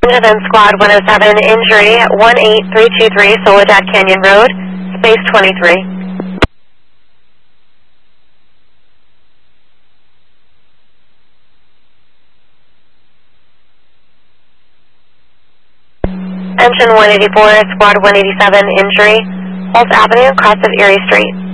Engine Squad 107, injury 18323 Soledad Canyon Road, space 23. Engine 184, Squad 187, injury, Holt Avenue, cross of Erie Street.